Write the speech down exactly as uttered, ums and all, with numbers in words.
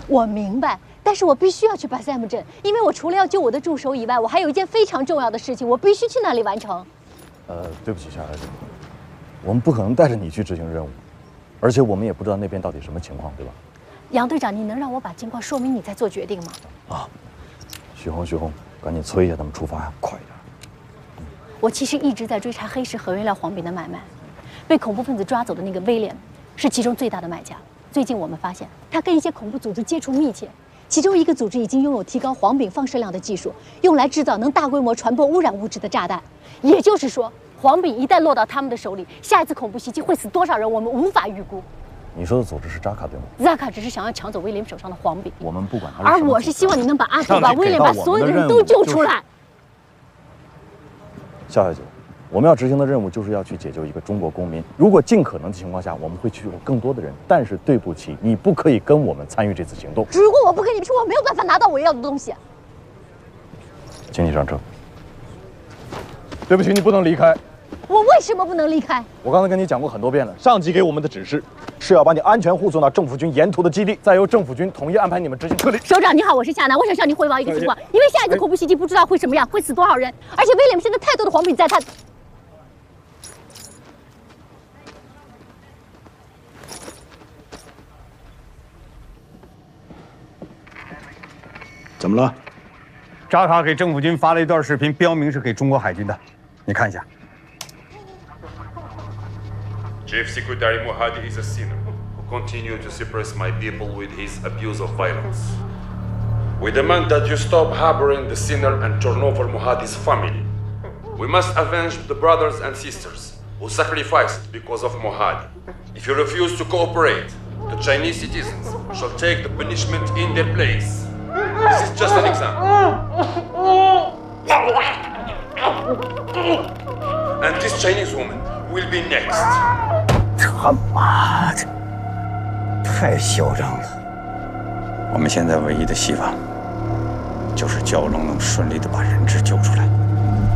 我明白，但是我必须要去巴塞姆镇，因为我除了要救我的助手以外，我还有一件非常重要的事情，我必须去那里完成。 呃，对不起，夏小姐，我们不可能带着你去执行任务，而且我们也不知道那边到底什么情况，对吧？ 杨队长，你能让我把情况说明，你再做决定吗？ 啊，许红，许红，赶紧催一下他们出发呀，快一点！ 嗯、我其实一直在追查黑市和原料黄饼的买卖，被恐怖分子抓走的那个威廉是其中最大的买家。最近我们发现，他跟一些恐怖组织接触密切，其中一个组织已经拥有提高黄饼放射量的技术，用来制造能大规模传播污染物质的炸弹。也就是说，黄饼一旦落到他们的手里，下一次恐怖袭击会死多少人，我们无法预估。 你说的组织是扎卡对吗？ 扎卡只是想要抢走威廉手上的黄饼， 我们不管他。 而我是希望你能把阿图、把威廉、把所有的人都救出来。 夏小姐，我们要执行的任务就是要去解救一个中国公民。如果尽可能的情况下，我们会去救更多的人。但是对不起，你不可以跟我们参与这次行动。 如果我不跟你去，我没有办法拿到我要的东西。 请你上车。对不起，你不能离开。 我为什么不能离开？ 我刚才跟你讲过很多遍了，上级给我们的指示是要把你安全护送到政府军沿途的基地，再由政府军统一安排你们执行撤离。 首长你好，我是夏楠，我想向您汇报一个情况，因为下一次恐怖袭击不知道会什么样，会死多少人，而且威廉现在太多的黄饼在他。 怎么了？ 扎卡给政府军发了一段视频，标明是给中国海军的，你看一下。 Chief Secretary Mohadi is a sinner who continued to suppress my people with his abuse of violence. We demand that you stop harboring the sinner and turn over Mohadi's family. We must avenge the brothers and sisters who sacrificed because of Mohadi. If you refuse to cooperate, the Chinese citizens shall take the punishment in their place. This is just an example. And this Chinese woman will be next. 他妈的，太嚣张了！我们现在唯一的希望，就是蛟龙能顺利的把人质救出来。